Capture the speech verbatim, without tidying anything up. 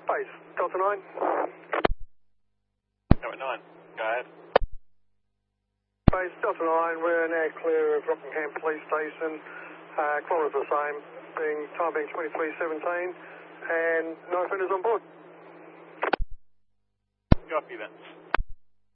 Base, Delta nine. Delta nine, go ahead. Base, Delta nine, we're now clear of Rockingham Police Station. Uh, kilometres the same, being time being twenty-three seventeen, and no offenders on board. Copy that.